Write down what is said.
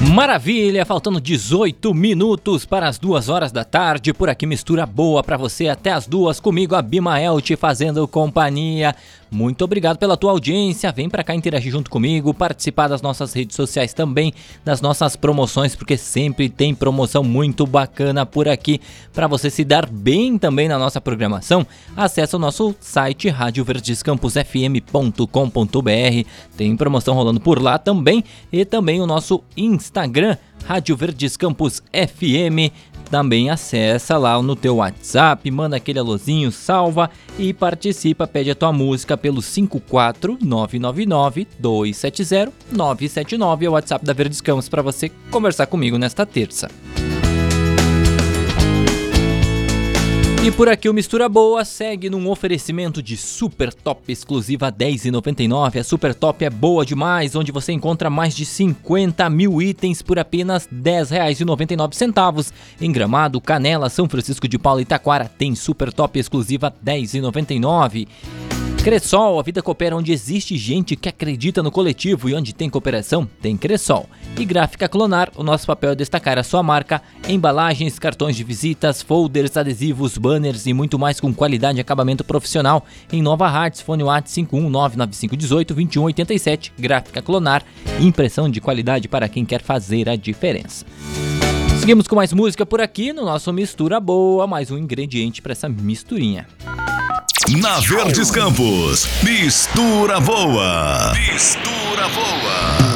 Maravilha, faltando 18 minutos para as 2 horas da tarde, por aqui mistura boa para você até as 2, comigo Abimael te fazendo companhia. Muito obrigado pela tua audiência, vem pra cá interagir junto comigo, participar das nossas redes sociais também, das nossas promoções, porque sempre tem promoção muito bacana por aqui, para você se dar bem também na nossa programação. Acesse o nosso site radioverdescamposfm.com.br, tem promoção rolando por lá também, e também o nosso Instagram, Rádio Verdes Campos FM. Também acessa lá no teu WhatsApp, manda aquele alôzinho, salva e participa, pede a tua música pelo 54999-270-979, é o WhatsApp da Verdes Campos para você conversar comigo nesta terça. E por aqui o Mistura Boa segue num oferecimento de Super Top exclusiva R$10,99. A Super Top é boa demais, onde você encontra mais de 50 mil itens por apenas R$10,99. Em Gramado, Canela, São Francisco de Paula e Taquara tem Super Top exclusiva R$10,99. Cressol, a vida coopera onde existe gente que acredita no coletivo e onde tem cooperação, tem Cressol. E Gráfica Clonar, o nosso papel é destacar a sua marca, embalagens, cartões de visitas, folders, adesivos, banners e muito mais com qualidade e acabamento profissional. Em Nova Hartz, fone WhatsApp 51995182187, Gráfica Clonar, impressão de qualidade para quem quer fazer a diferença. Seguimos com mais música por aqui no nosso Mistura Boa, mais um ingrediente para essa misturinha. Na Verdes Campos, Mistura Boa. Mistura Boa.